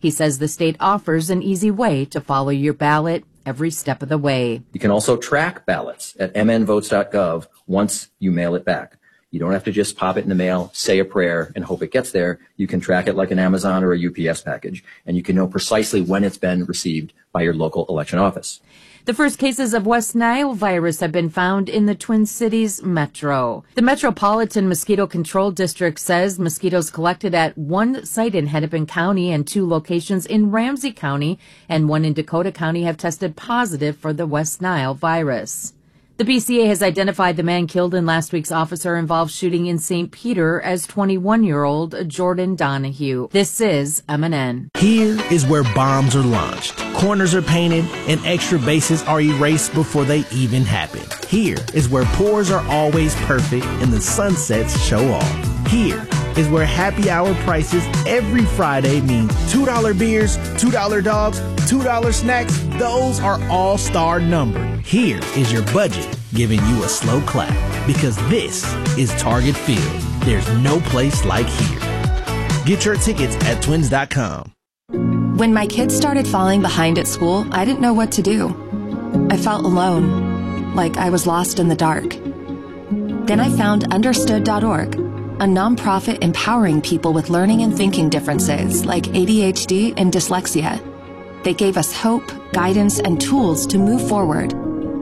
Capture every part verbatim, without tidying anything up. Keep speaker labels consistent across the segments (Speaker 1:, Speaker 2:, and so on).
Speaker 1: He says the state offers an easy way to follow your ballot every step of the way.
Speaker 2: You can also track ballots at m n votes dot gov once you mail it back. You don't have to just pop it in the mail, say a prayer, and hope it gets there. You can track it like an Amazon or a U P S package, and you can know precisely when it's been received by your local election office.
Speaker 1: The first cases of West Nile virus have been found in the Twin Cities metro. The Metropolitan Mosquito Control District says mosquitoes collected at one site in Hennepin County and two locations in Ramsey County and one in Dakota County have tested positive for the West Nile virus. The B C A has identified the man killed in last week's officer-involved shooting in Saint Peter as twenty-one-year-old Jordan Donahue. This is M N N.
Speaker 3: Here is where bombs are launched, corners are painted, and extra bases are erased before they even happen. Here is where pours are always perfect and the sunsets show off. Here is where happy hour prices every Friday mean two dollar beers, two dollar dogs, two dollar snacks. Those are all-star numbered. Here is your budget giving you a slow clap because this is Target Field. There's no place like here. Get your tickets at twins dot com.
Speaker 4: When my kids started falling behind at school, I didn't know what to do. I felt alone, like I was lost in the dark. Then I found understood dot org, a nonprofit empowering people with learning and thinking differences like A D H D and dyslexia. They gave us hope, guidance, and tools to move forward.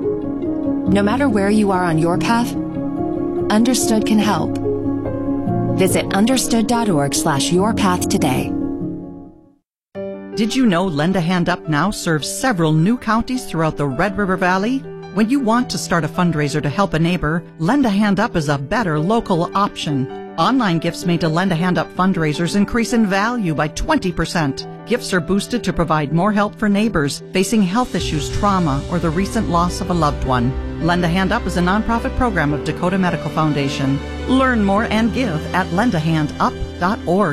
Speaker 4: No matter where you are on your path, Understood can help. Visit understood dot org slash your path today.
Speaker 5: Did you know Lend a Hand Up now serves several new counties throughout the Red River Valley? When you want to start a fundraiser to help a neighbor, Lend a Hand Up is a better local option. Online gifts made to Lend a Hand Up fundraisers increase in value by twenty percent. Gifts are boosted to provide more help for neighbors facing health issues, trauma, or the recent loss of a loved one. Lend a Hand Up is a nonprofit program of Dakota Medical Foundation. Learn more and give at lend a hand up dot org.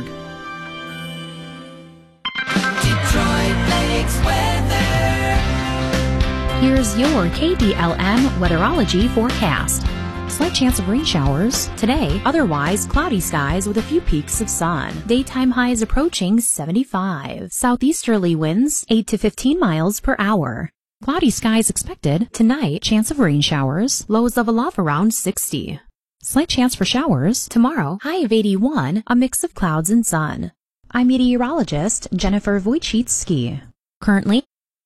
Speaker 6: Detroit Lakes weather.
Speaker 7: Here's your K D L M weatherology forecast. Slight chance of rain showers today, otherwise cloudy skies with a few peaks of sun. Daytime highs approaching seventy-five. Southeasterly winds eight to fifteen miles per hour. Cloudy skies expected tonight, chance of rain showers, lows of a love around sixty. Slight chance for showers tomorrow, high of eighty-one, a mix of clouds and sun. I'm meteorologist Jennifer Wojcicki. Currently,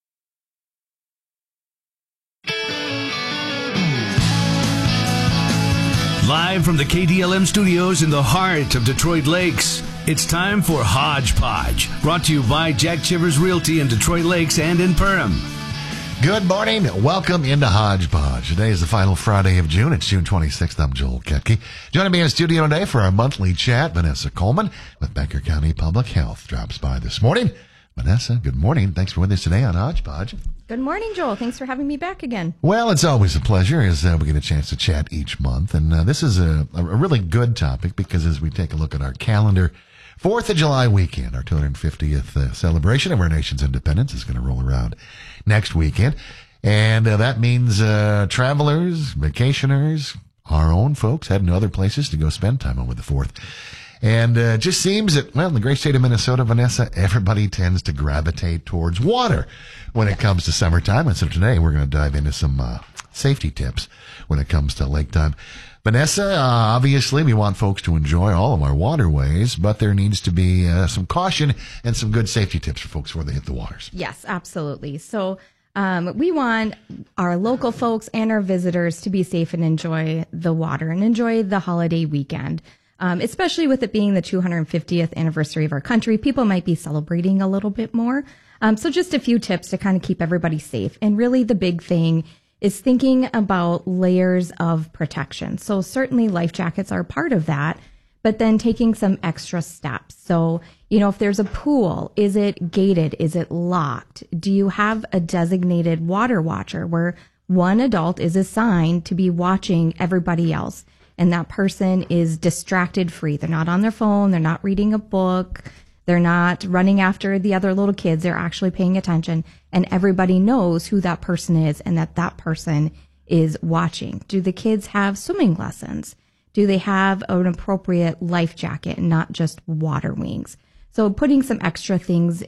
Speaker 8: live from the K D L M studios in the heart of Detroit Lakes, it's time for Hodgepodge, brought to you by Jack Chivers Realty in Detroit Lakes and in Perham.
Speaker 9: Good morning. Welcome into Hodgepodge. Today is the final Friday of June. It's June twenty-sixth. I'm Joel Ketke. Joining me in studio today for our monthly chat, Vanessa Coleman with Becker County Public Health drops by this morning. Vanessa, good morning. Thanks for with us today on Hodgepodge.
Speaker 10: Good morning, Joel. Thanks for having me back again.
Speaker 9: Well, it's always a pleasure as uh, we get a chance to chat each month. And uh, this is a, a really good topic because as we take a look at our calendar, fourth of July weekend, our two hundred fiftieth uh, celebration of our nation's independence is going to roll around next weekend. And uh, that means uh, travelers, vacationers, our own folks heading to other places to go spend time on with the fourth. And uh, it just seems that, well, in the great state of Minnesota, Vanessa, everybody tends to gravitate towards water when it comes to summertime. And so today we're going to dive into some uh, safety tips when it comes to lake time. Vanessa, uh, obviously we want folks to enjoy all of our waterways, but there needs to be uh, some caution and some good safety tips for folks before they hit the waters.
Speaker 10: Yes, absolutely. So um, we want our local folks and our visitors to be safe and enjoy the water and enjoy the holiday weekend. Um, especially with it being the two hundred fiftieth anniversary of our country, people might be celebrating a little bit more. Um, so just a few tips to kind of keep everybody safe. And really the big thing is thinking about layers of protection. So certainly life jackets are part of that, but then taking some extra steps. So, you know, if there's a pool, is it gated? Is it locked? Do you have a designated water watcher where one adult is assigned to be watching everybody else? And that person is distracted free. They're not on their phone. They're not reading a book. They're not running after the other little kids. They're actually paying attention. And everybody knows who that person is and that that person is watching. Do the kids have swimming lessons? Do they have an appropriate life jacket and not just water wings? So putting some extra things